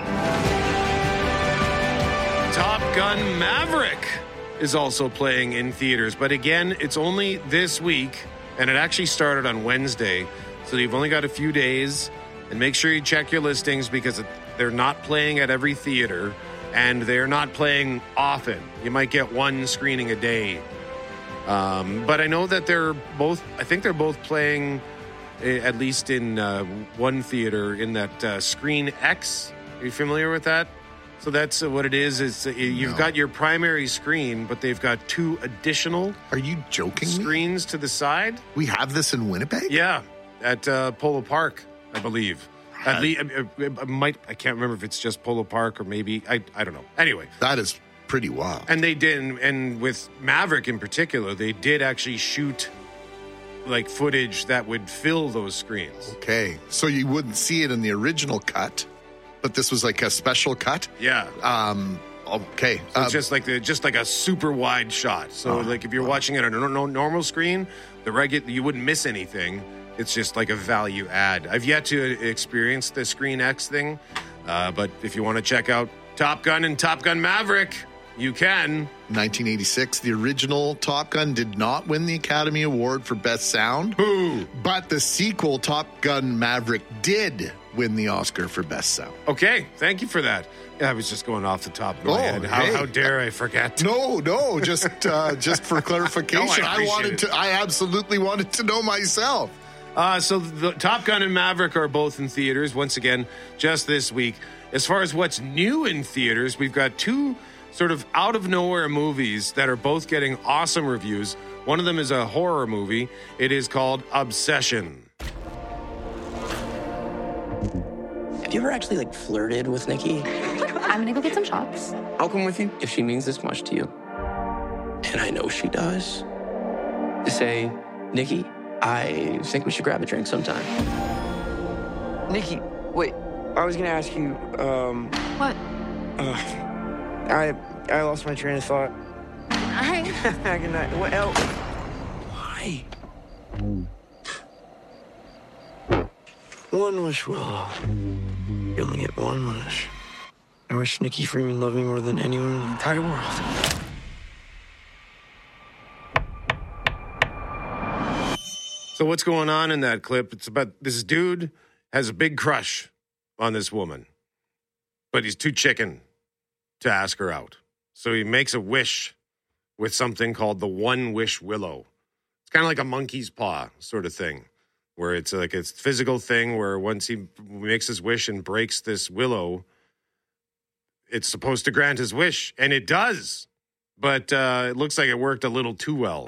Top Gun Maverick is also playing in theaters. But again, it's only this week, and it actually started on Wednesday. So you've only got a few days. And make sure you check your listings because they're not playing at every theater, and they're not playing often. You might get one screening a day. Um, but I know that they're both, I think they're both playing, at least in uh, one theater, in that uh, Screen X. Are you familiar with that? So that's uh, what it is. Is uh, you've no. got your primary screen, but they've got two additional. Are you joking? Screens me? To the side. We have this in Winnipeg. Yeah, at uh, Polo Park, I believe. At least, I, I might. I can't remember if it's just Polo Park or maybe I. I don't know. Anyway, that is pretty wild. And they did, and with Maverick in particular, they did actually shoot like footage that would fill those screens. Okay, so you wouldn't see it in the original cut. But this was like a special cut? Yeah. Um, okay. So um, it's just like the, just like a super wide shot. So uh, like if you're watching it on a normal screen, the regular you wouldn't miss anything. It's just like a value add. I've yet to experience the Screen X thing, uh, but if you want to check out Top Gun and Top Gun Maverick, you can. nineteen eighty-six, the original Top Gun did not win the Academy Award for Best Sound. Boo! But the sequel, Top Gun Maverick, did win the Oscar for Best Sound. Okay, thank you for that. Yeah, I was just going off the top of my oh, head. How, hey. how dare I forget? No, no, just uh, just for clarification. no, I, I wanted it. to. I absolutely wanted to know myself. Uh, so the Top Gun and Maverick are both in theaters once again just this week. As far as what's new in theaters, we've got two sort of out of nowhere movies that are both getting awesome reviews. One of them is a horror movie. It is called Obsession. Have you ever actually like flirted with Nikki? I'm gonna go get some shots. I'll come with you if she means this much to you. And I know she does. To say, Nikki, I think we should grab a drink sometime. Nikki, wait. I was gonna ask you, um... What? Uh, I I lost my train of thought. Hi. Good night. What else? Why? One wish, Willow. You only get one wish. I wish Nikki Freeman loved me more than anyone in the entire world. So what's going on in that clip? It's about this dude has a big crush on this woman, but he's too chicken to ask her out. So he makes a wish with something called the One Wish Willow. It's kind of like a monkey's paw sort of thing, where it's like a physical thing where once he makes his wish and breaks this willow, it's supposed to grant his wish, and it does. But uh, it looks like it worked a little too well.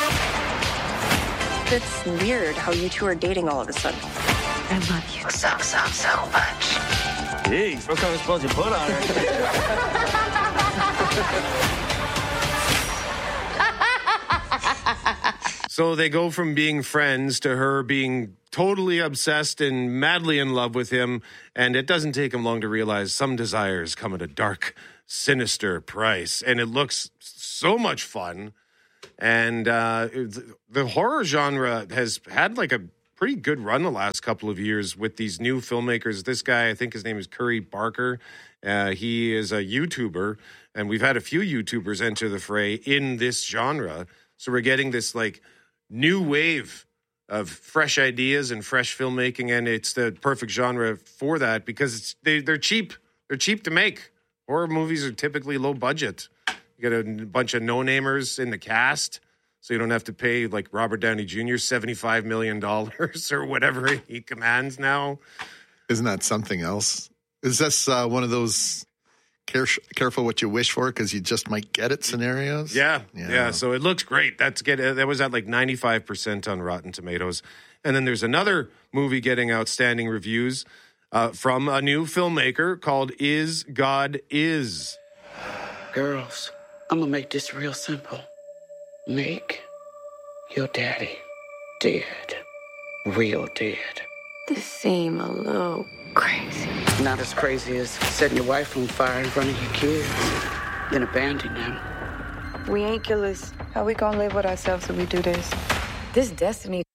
It's weird how you two are dating all of a sudden. I love you so, so, so much. Jeez, what kind of spells you put on her? So they go from being friends to her being totally obsessed and madly in love with him, and it doesn't take him long to realize some desires come at a dark, sinister price, and it looks so much fun. And uh, the horror genre has had like a pretty good run the last couple of years with these new filmmakers. This guy, I think his name is Curry Barker. Uh, he is a YouTuber, and we've had a few YouTubers enter the fray in this genre. So we're getting this like new wave of fresh ideas and fresh filmmaking, and it's the perfect genre for that because it's they, they're cheap. They're cheap to make. Horror movies are typically low budget. You get a bunch of no-namers in the cast, so you don't have to pay like Robert Downey Junior seventy-five million dollars or whatever he commands now. Isn't that something else? Is this uh, one of those care- careful what you wish for because you just might get it scenarios? Yeah, yeah, yeah. So it looks great. That's get that was at like ninety-five percent on Rotten Tomatoes. And then there's another movie getting outstanding reviews uh, from a new filmmaker called Is God Is. Girls, I'm going to make this real simple. Make your daddy dead. Real dead. This seem a little crazy. Not as crazy as setting your wife on fire in front of your kids, then abandoning them. We ain't killers. How we gonna live with ourselves if we do this? This destiny.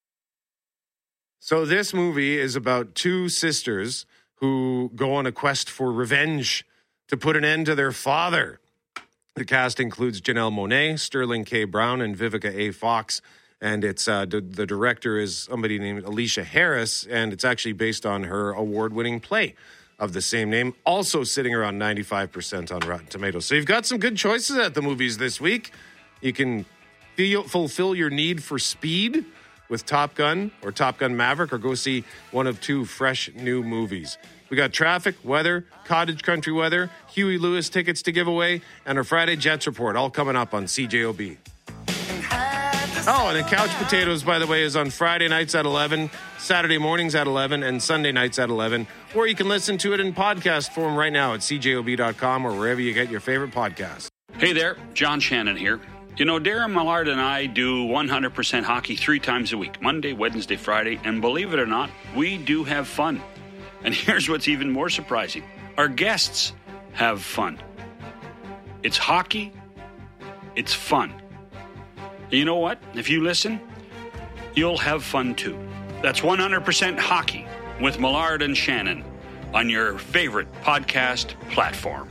So this movie is about two sisters who go on a quest for revenge to put an end to their father. The cast includes Janelle Monáe, Sterling K. Brown, and Vivica A. Fox. And it's uh, d- the director is somebody named Alicia Harris, and it's actually based on her award-winning play of the same name, also sitting around ninety-five percent on Rotten Tomatoes. So you've got some good choices at the movies this week. You can feel, fulfill your need for speed with Top Gun or Top Gun Maverick, or go see one of two fresh new movies. We got traffic, weather, cottage country weather, Huey Lewis tickets to give away, and our Friday Jets report, all coming up on C J O B. Oh, and then Couch Potatoes, by the way, is on Friday nights at eleven, Saturday mornings at eleven, and Sunday nights at eleven. Or you can listen to it in podcast form right now at C J O B dot com or wherever you get your favorite podcasts. Hey there, John Shannon here. You know, Darren Millard and I do one hundred percent hockey three times a week, Monday, Wednesday, Friday, and believe it or not, we do have fun. And here's what's even more surprising. Our guests have fun. It's hockey. It's fun. You know what? If you listen, you'll have fun too. That's one hundred percent hockey with Millard and Shannon on your favorite podcast platform.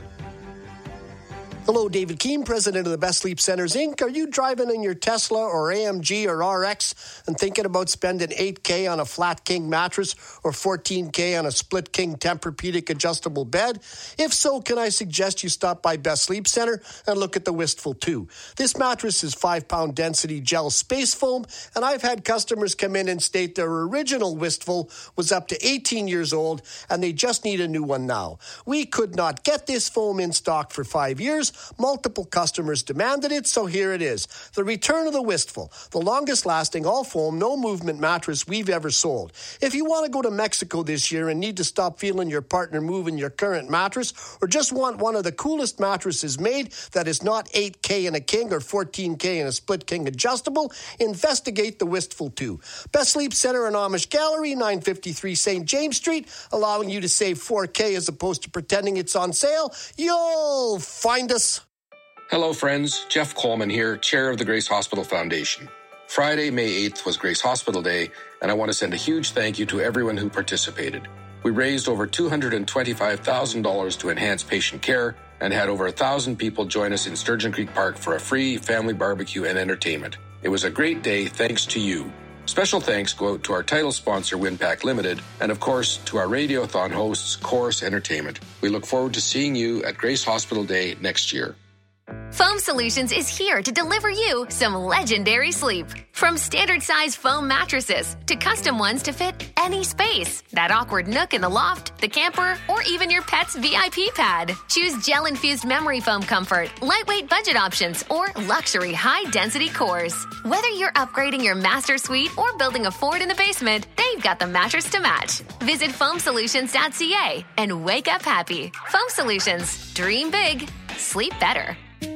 Hello, David Keene, president of the Best Sleep Centers, Incorporated. Are you driving in your Tesla or A M G or R X and thinking about spending eight K on a flat king mattress or fourteen K on a split king Tempur-Pedic adjustable bed? If so, can I suggest you stop by Best Sleep Center and look at the Wistful two? This mattress is five-pound density gel space foam, and I've had customers come in and state their original Wistful was up to eighteen years old and they just need a new one now. We could not get this foam in stock for five years. Multiple customers demanded it, so here it is. The return of the Wistful, the longest-lasting all-foam, no-movement mattress we've ever sold. If you want to go to Mexico this year and need to stop feeling your partner moving your current mattress, or just want one of the coolest mattresses made that is not eight K in a king or fourteen K in a split king adjustable, investigate the Wistful two. Best Sleep Center and Amish Gallery, nine fifty-three Saint James Street, allowing you to save four K as opposed to pretending it's on sale. You'll find us. Hello, friends. Jeff Coleman here, chair of the Grace Hospital Foundation. Friday, May eighth was Grace Hospital Day, and I want to send a huge thank you to everyone who participated. We raised over two hundred twenty-five thousand dollars to enhance patient care and had over one thousand people join us in Sturgeon Creek Park for a free family barbecue and entertainment. It was a great day thanks to you. Special thanks go out to our title sponsor, Winpack Limited, and of course to our Radiothon hosts, Chorus Entertainment. We look forward to seeing you at Grace Hospital Day next year. Foam Solutions is here to deliver you some legendary sleep. From standard size foam mattresses to custom ones to fit any space, that awkward nook in the loft, the camper, or even your pet's V I P pad. Choose gel-infused memory foam comfort, lightweight budget options, or luxury high-density cores. Whether you're upgrading your master suite or building a fort in the basement, they've got the mattress to match. Visit foam solutions dot c a and wake up happy. Foam Solutions. Dream big. Sleep better.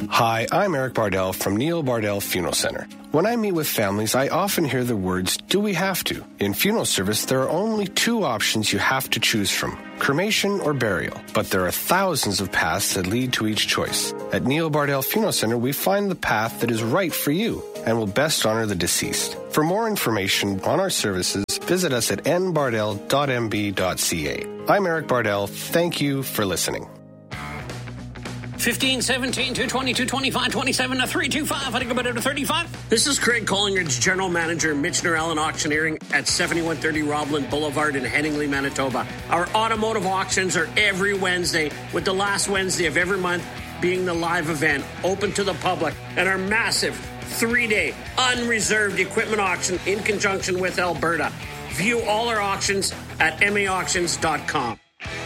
Hi, I'm Eric Bardell from Neil Bardell Funeral Center. When I meet with families, I often hear the words, do we have to? In funeral service, there are only two options you have to choose from, cremation or burial. But there are thousands of paths that lead to each choice. At Neil Bardell Funeral Center, we find the path that is right for you and will best honor the deceased. For more information on our services, visit us at n bardell dot m b dot c a. I'm Eric Bardell. Thank you for listening. fifteen, seventeen, two twenty, two twenty-five, twenty-seven, to three two five. I think about it to thirty-five. This is Craig Collingridge, General Manager, Michener Allen Auctioneering at seventy-one thirty Robland Boulevard in Headingley, Manitoba. Our automotive auctions are every Wednesday, with the last Wednesday of every month being the live event, open to the public, and our massive three-day unreserved equipment auction in conjunction with Alberta. View all our auctions at m a auctions dot com.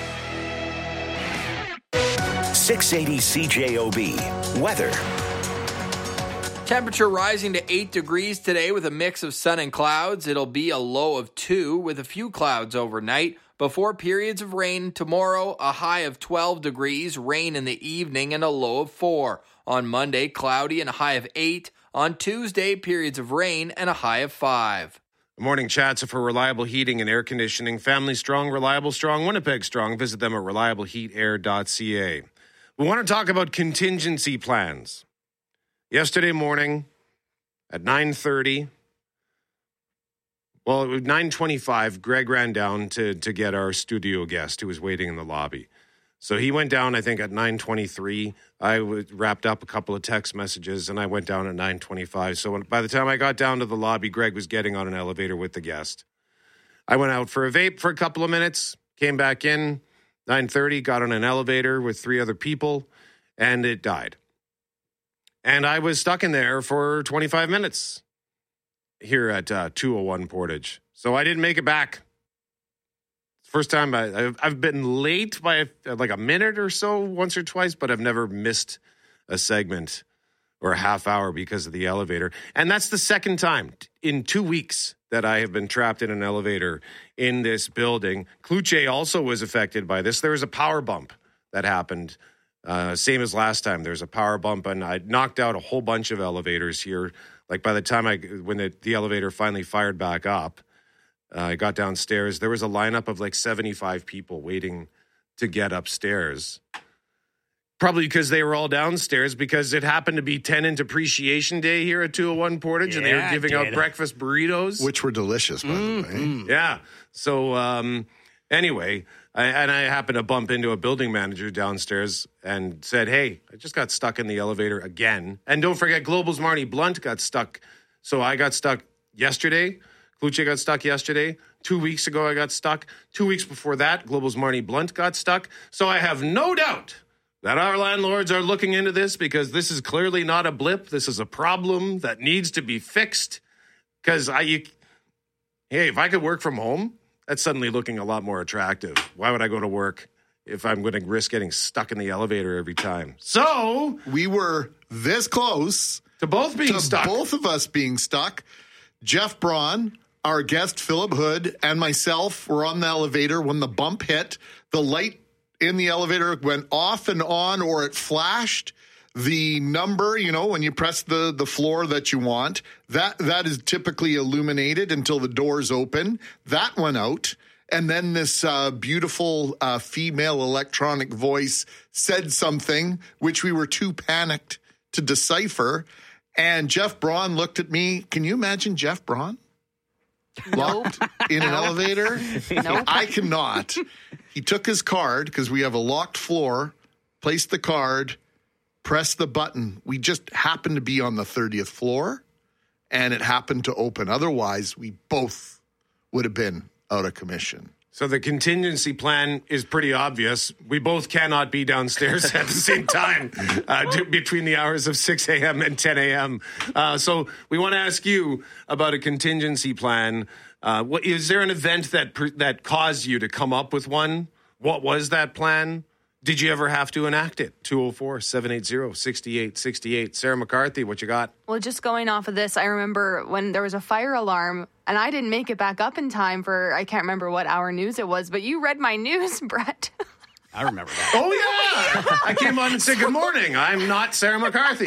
six eighty C J O B. Weather. Temperature rising to eight degrees today with a mix of sun and clouds. It'll be a low of two with a few clouds overnight before periods of rain tomorrow, a high of twelve degrees, rain in the evening, and a low of four. On Monday, cloudy and a high of eight. On Tuesday, periods of rain and a high of five. Morning chats are for Reliable Heating and Air Conditioning. Family strong, reliable strong, Winnipeg strong. Visit them at reliable heat air dot c a. We want to talk about contingency plans. Yesterday morning at nine thirty, well, it was nine twenty-five, Greg ran down to, to get our studio guest who was waiting in the lobby. So he went down, I think, at nine twenty-three. I w- wrapped up a couple of text messages, and I went down at nine twenty-five. So when, by the time I got down to the lobby, Greg was getting on an elevator with the guest. I went out for a vape for a couple of minutes, came back in, nine thirty, got on an elevator with three other people, and it died. And I was stuck in there for twenty-five minutes here at uh, two oh one Portage. So I didn't make it back. First time I, I've, I've been late by a, like a minute or so once or twice, but I've never missed a segment or a half hour because of the elevator. And that's the second time in two weeks that I have been trapped in an elevator in this building. Cluche also was affected by this. There was a power bump that happened, uh, same as last time. There's a power bump, and I knocked out a whole bunch of elevators here. Like by the time I, when the, the elevator finally fired back up, uh, I got downstairs. There was a lineup of like seventy-five people waiting to get upstairs. Probably because they were all downstairs because it happened to be tenant appreciation day here at two oh one Portage, yeah, and they were giving out breakfast burritos. Which were delicious, by mm-hmm. the way. Yeah. So um, anyway, I, and I happened to bump into a building manager downstairs and said, hey, I just got stuck in the elevator again. And don't forget, Global's Marnie Blunt got stuck. So I got stuck yesterday. Cluche got stuck yesterday. Two weeks ago, I got stuck. Two weeks before that, Global's Marnie Blunt got stuck. So I have no doubt that our landlords are looking into this because this is clearly not a blip. This is a problem that needs to be fixed. Because I, you, hey, if I could work from home, that's suddenly looking a lot more attractive. Why would I go to work if I'm going to risk getting stuck in the elevator every time? So we were this close to both being to stuck. Both of us being stuck. Jeff Braun, our guest Philip Hood, and myself were on the elevator when the bump hit. The light in the elevator went off and on, or it flashed. The number, you know, when you press the, the floor that you want, that that is typically illuminated until the doors open. That went out. And then this uh, beautiful uh, female electronic voice said something which we were too panicked to decipher. And Jeff Braun looked at me. Can you imagine Jeff Braun? Locked nope. in an elevator? Nope. I cannot. He took his card, because we have a locked floor, placed the card, pressed the button. We just happened to be on the thirtieth floor, and it happened to open. Otherwise, we both would have been out of commission. So the contingency plan is pretty obvious. We both cannot be downstairs at the same time uh, between the hours of six a.m. and ten a.m. Uh, so we want to ask you about a contingency plan. Uh, what, is there an event that that caused you to come up with one? What was that plan? Did you ever have to enact it? two oh four, seven eight zero, six eight six eight. Sarah McCarthy, what you got? Well, just going off of this, I remember when there was a fire alarm, and I didn't make it back up in time for, I can't remember what hour news it was, but you read my news, Brett. I remember that. Oh, yeah. I came on and said, good morning. I'm not Sarah McCarthy.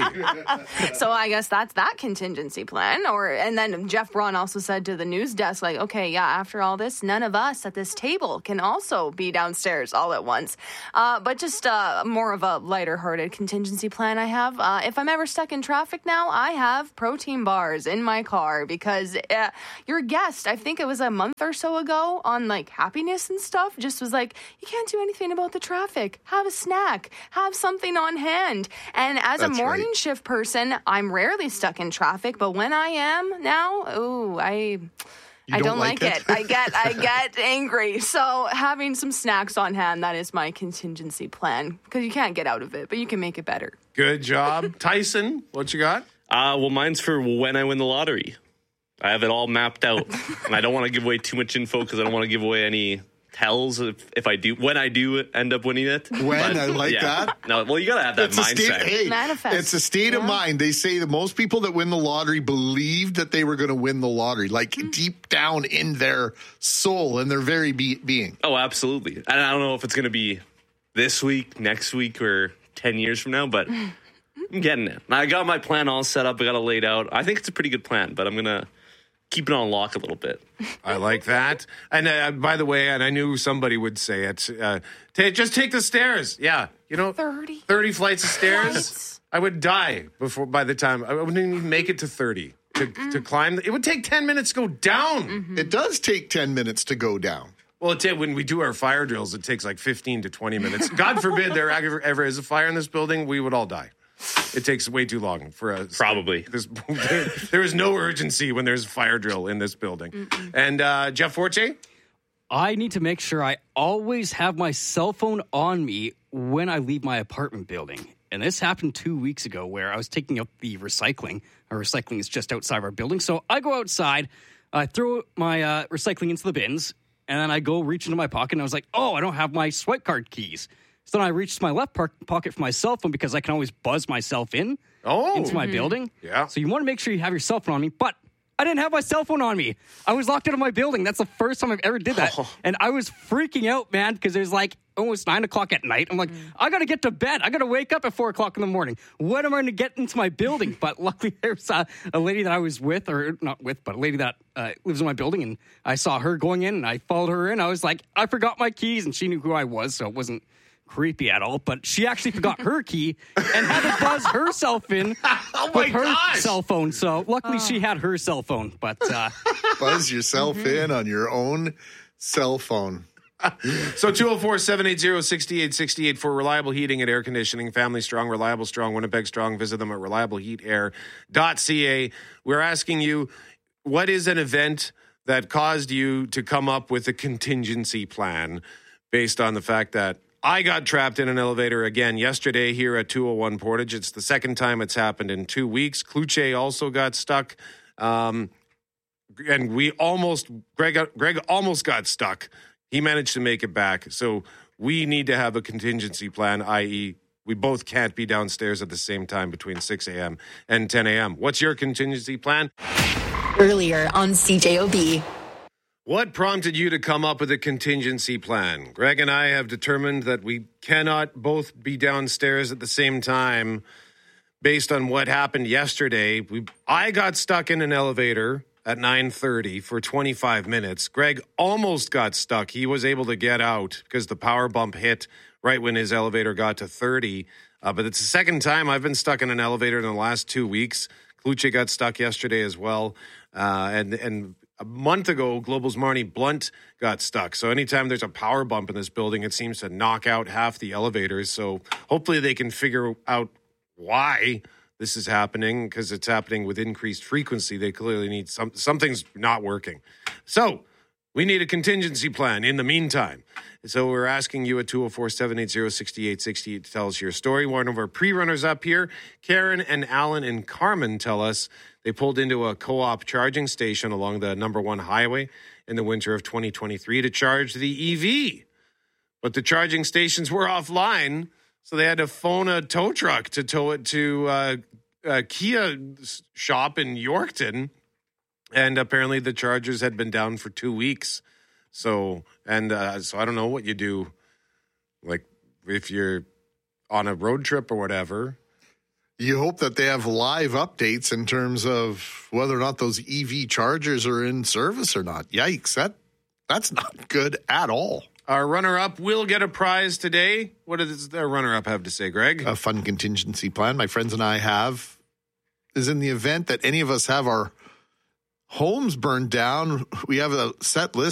So I guess that's that contingency plan. Or and then Jeff Braun also said to the news desk, like, okay, yeah, after all this, none of us at this table can also be downstairs all at once. Uh, but just uh, more of a lighter-hearted contingency plan I have. Uh, if I'm ever stuck in traffic now, I have protein bars in my car because uh, your guest, I think it was a month or so ago on like happiness and stuff, just was like, you can't do anything about the traffic. Have a snack. Have something on hand. And as That's a morning right. shift person, I'm rarely stuck in traffic, but when I am now, oh, I... You I don't don't like, like it. it? I get I get angry. So having some snacks on hand, that is my contingency plan. Because you can't get out of it, but you can make it better. Good job. Tyson, what you got? Uh, well, mine's for when I win the lottery. I have it all mapped out. And I don't want to give away too much info because I don't want to give away any tells if, if I do, when I do end up winning it. When? But, I like yeah. that. No, well, you got to have that It's a state, mindset. hey, Manifest. it's a state of Yeah. mind. They say that most people that win the lottery believed that they were going to win the lottery, like Mm-hmm. deep down in their soul and their very be- being. Oh, absolutely. And I don't know if it's going to be this week, next week, or ten years from now, but I'm getting it. I got my plan all set up. I got it laid out. I think it's a pretty good plan, but I'm going to keep it on lock a little bit. I like that. And uh, by the way, and I knew somebody would say it, uh, t- just take the stairs. Yeah. You know, thirty. thirty flights of stairs. Flights. I would die before, by the time, I wouldn't even make it to thirty to, to climb. It would take ten minutes to go down. Mm-hmm. It does take ten minutes to go down. Well, it, when we do our fire drills, it takes like fifteen to twenty minutes. God forbid there ever, ever is a fire in this building, we would all die. It takes way too long for us. Probably. This, there, there is no urgency when there's a fire drill in this building. Mm-mm. And uh, Jeff Forte? I need to make sure I always have my cell phone on me when I leave my apartment building. And this happened two weeks ago where I was taking up the recycling. Our recycling is just outside of our building. So I go outside, I throw my uh, recycling into the bins, and then I go reach into my pocket, and I was like, oh, I don't have my swipe card keys. So then I reached my left par- pocket for my cell phone because I can always buzz myself in oh. into my mm-hmm. building. Yeah. So you want to make sure you have your cell phone on me, but I didn't have my cell phone on me. I was locked out of my building. That's the first time I've ever did that. Oh. And I was freaking out, man, because it was like almost nine o'clock at night. I'm like, mm. I got to get to bed. I got to wake up at four o'clock in the morning. When am I going to get into my building? But luckily there was a, a lady that I was with, or not with, but a lady that uh, lives in my building. And I saw her going in and I followed her in. I was like, I forgot my keys, and she knew who I was. So it wasn't creepy at all, but she actually forgot her key and had to buzz herself in oh with her gosh. cell phone. So luckily oh. she had her cell phone, but uh, buzz yourself mm-hmm. in on your own cell phone. So two oh four, seven eight zero, six eight six eight for reliable heating and air conditioning. Family Strong, Reliable Strong, Winnipeg Strong. Visit them at reliable heat air dot c a. We're asking you, what is an event that caused you to come up with a contingency plan based on the fact that I got trapped in an elevator again yesterday here at two oh one Portage. It's the second time it's happened in two weeks. Kluche also got stuck. Um, and we almost, Greg, Greg almost got stuck. He managed to make it back. So we need to have a contingency plan, that is we both can't be downstairs at the same time between six a.m. and ten a.m. What's your contingency plan? Earlier on C J O B. What prompted you to come up with a contingency plan? Greg and I have determined that we cannot both be downstairs at the same time based on what happened yesterday. We, I got stuck in an elevator at nine thirty for twenty-five minutes. Greg almost got stuck. He was able to get out because the power bump hit right when his elevator got to thirty. Uh, but it's the second time I've been stuck in an elevator in the last two weeks. Kluche got stuck yesterday as well. Uh, and, and, A month ago, Global's Marnie Blunt got stuck. So anytime there's a power bump in this building, it seems to knock out half the elevators. So hopefully they can figure out why this is happening, because it's happening with increased frequency. They clearly need some, something's not working. So we need a contingency plan in the meantime. So we're asking you at two oh four, seven eight zero, six eight six eight to tell us your story. One of our pre-runners up here, Karen and Alan and Carmen, tell us they pulled into a co-op charging station along the number one highway in the winter of twenty twenty-three to charge the E V. But the charging stations were offline, so they had to phone a tow truck to tow it to uh, a Kia shop in Yorkton. And apparently the chargers had been down for two weeks. So, and uh, so I don't know what you do. Like, if you're on a road trip or whatever. You hope that they have live updates in terms of whether or not those E V chargers are in service or not. Yikes, that that's not good at all. Our runner-up will get a prize today. What does the runner-up have to say, Greg? A fun contingency plan my friends and I have is in the event that any of us have our homes burned down, we have a set list